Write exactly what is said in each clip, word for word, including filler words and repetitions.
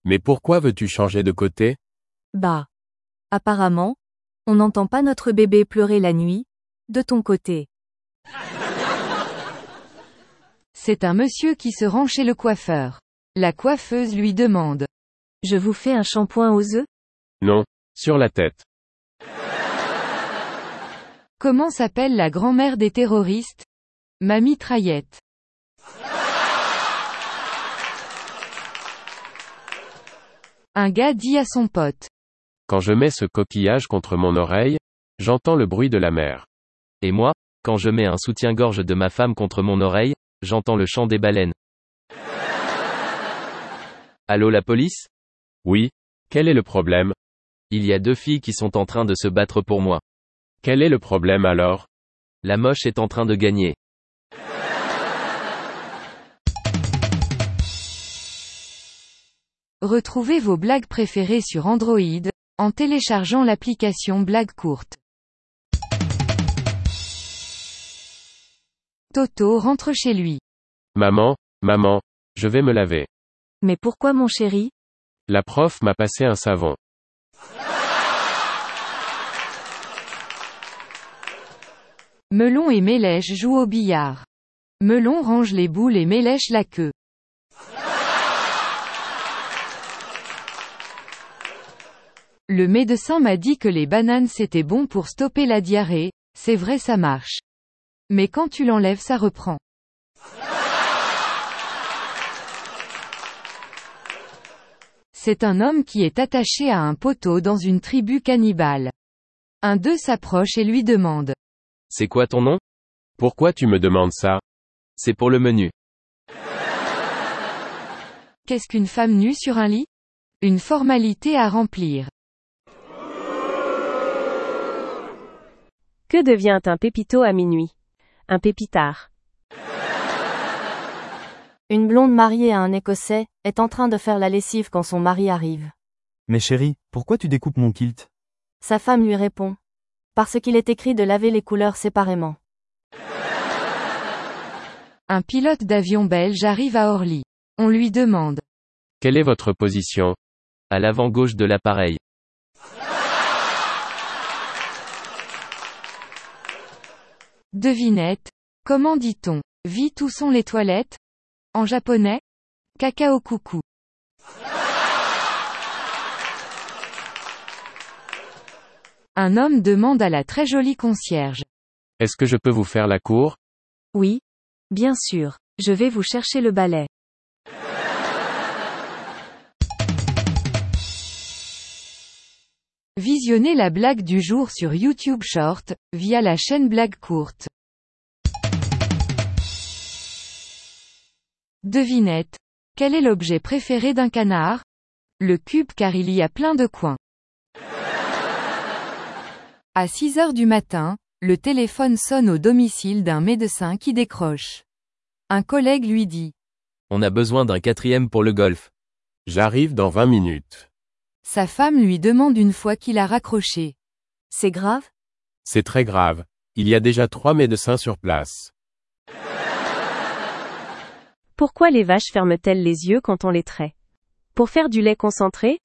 Mais pourquoi veux-tu changer de côté? Bah. Apparemment, on n'entend pas notre bébé pleurer la nuit, de ton côté. C'est un monsieur qui se rend chez le coiffeur. La coiffeuse lui demande. Je vous fais un shampoing aux œufs? Non, sur la tête. Comment s'appelle la grand-mère des terroristes? Ma mitraillette. Un gars dit à son pote. Quand je mets ce coquillage contre mon oreille, j'entends le bruit de la mer. Et moi, quand je mets un soutien-gorge de ma femme contre mon oreille, j'entends le chant des baleines. Allô la police? Oui. Quel est le problème? Il y a deux filles qui sont en train de se battre pour moi. Quel est le problème alors? La moche est en train de gagner. Retrouvez vos blagues préférées sur Android, en téléchargeant l'application Blagues courtes. Toto rentre chez lui. Maman, maman, je vais me laver. Mais pourquoi mon chéri? La prof m'a passé un savon. Melon et Mélèche jouent au billard. Melon range les boules et Mélèche la queue. Le médecin m'a dit que les bananes c'était bon pour stopper la diarrhée, c'est vrai ça marche. Mais quand tu l'enlèves ça reprend. C'est un homme qui est attaché à un poteau dans une tribu cannibale. Un d'eux s'approche et lui demande. C'est quoi ton nom? Pourquoi tu me demandes ça? C'est pour le menu. Qu'est-ce qu'une femme nue sur un lit? Une formalité à remplir. Que devient un pépito à minuit? Un pépitard. Une blonde mariée à un Écossais, est en train de faire la lessive quand son mari arrive. Mais chérie, pourquoi tu découpes mon kilt? Sa femme lui répond. Parce qu'il est écrit de laver les couleurs séparément. Un pilote d'avion belge arrive à Orly. On lui demande. Quelle est votre position? À l'avant gauche de l'appareil. Devinette. Comment dit-on? Vite où sont les toilettes? En japonais? Cacao coucou. Un homme demande à la très jolie concierge. Est-ce que je peux vous faire la cour? Oui. Bien sûr. Je vais vous chercher le balai. Visionnez la blague du jour sur YouTube Short, via la chaîne Blagues courtes. Devinette. Quel est l'objet préféré d'un canard? Le cube car il y a plein de coins. À six heures du matin, le téléphone sonne au domicile d'un médecin qui décroche. Un collègue lui dit. On a besoin d'un quatrième pour le golf. J'arrive dans vingt minutes. Sa femme lui demande une fois qu'il a raccroché. C'est grave? C'est très grave. Il y a déjà trois médecins sur place. Pourquoi les vaches ferment-elles les yeux quand on les traite? Pour faire du lait concentré?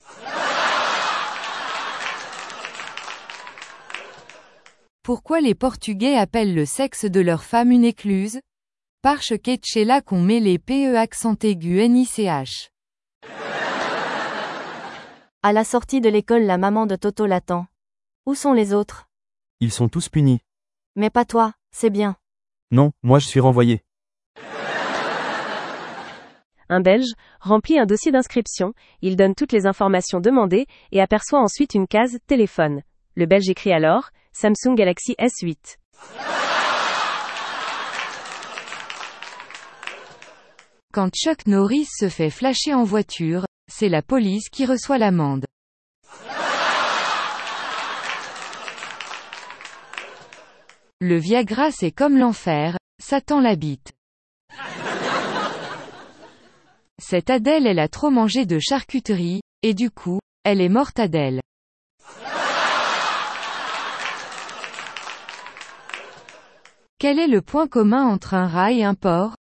Pourquoi les Portugais appellent le sexe de leur femme une écluse? Parce que c'est là qu'on met les P E accent aigu N I C H. À la sortie de l'école, la maman de Toto l'attend. Où sont les autres? Ils sont tous punis. Mais pas toi, c'est bien. Non, moi je suis renvoyé. Un Belge remplit un dossier d'inscription, il donne toutes les informations demandées et aperçoit ensuite une case « Téléphone ». Le Belge écrit alors « Samsung Galaxy S huit ». Quand Chuck Norris se fait flasher en voiture, c'est la police qui reçoit l'amende. Le Viagra c'est comme l'enfer, Satan l'habite. Cette Adèle elle a trop mangé de charcuterie, et du coup, elle est morte Adèle. Quel est le point commun entre un rat et un porc?